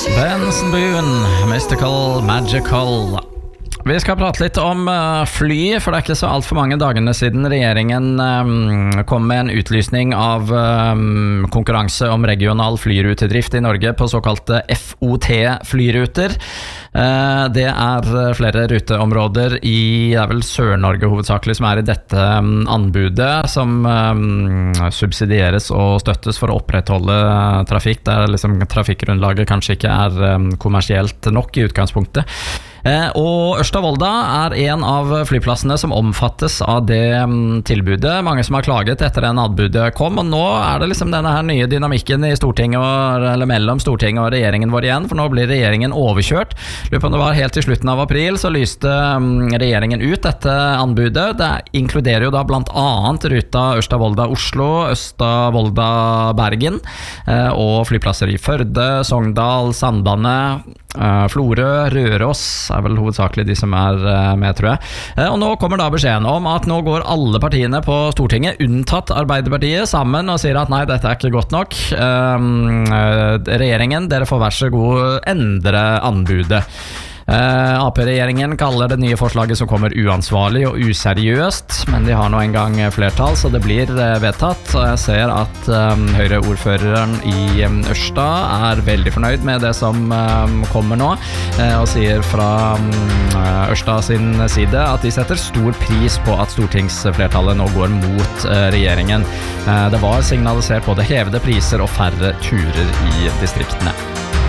Benson Boone, Mystical, Magical. Vi skal prate litt om fly, for det ikke så alt for mange dagene siden regjeringen kom med en utlysning av konkurranse om regional flyrutedrift i Norge på såkalte FOT-flyruter. Det flere ruteområder i, det vel Sør-Norge hovedsakelig, som i dette anbudet, som subsidieres og støttes for å opprettholde trafikk, der liksom trafikkgrunnlaget kanskje ikke kommersielt nok i utgangspunktet. Og Ørsta-Volda en av flyplassene som omfattes av det tilbudet. Mange som har klaget etter den anbudet kom, og nå det liksom denne her nye dynamikken i Stortinget, eller mellom Stortinget og regjeringen vår igjen, for nå blir regjeringen overkjørt. Lurer på om det var helt i slutten av april, så lyste regjeringen ut dette anbudet. Det inkluderer jo da blant annet ruta Ørsta-Volda-Oslo, Ørsta-Volda-Bergen, og flyplasser i Førde, Sogndal, Sandane, Florø, Røros vel hovedsakelig de som med, tror jeg. Og nå kommer da beskjeden om at nå går alle partiene på Stortinget, unntatt Arbeiderpartiet, sammen og sier at nei, dette ikke godt nok. Regjeringen, dere får vær så god endre anbudet. AP-regjeringen kaller det nye forslaget som kommer uansvarlig og useriøst, men de har nå en gang flertall, så det blir vedtatt. Og jeg ser at Høyre-ordføreren i Ørsta veldig fornøyd med det som kommer nå, og sier fra Ørsta sin side at de setter stor pris på at stortingsflertallet nå går mot regjeringen. Det var signalisert både hevede priser og færre turer i distriktene.